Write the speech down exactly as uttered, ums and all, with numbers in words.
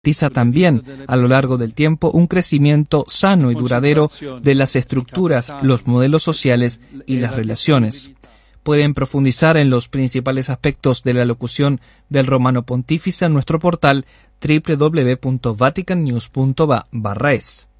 Garantiza también, a lo largo del tiempo, un crecimiento sano y duradero de las estructuras, los modelos sociales y las relaciones. Pueden profundizar en los principales aspectos de la locución del Romano Pontífice en nuestro portal doble u doble u doble u punto vatican news punto va barra es.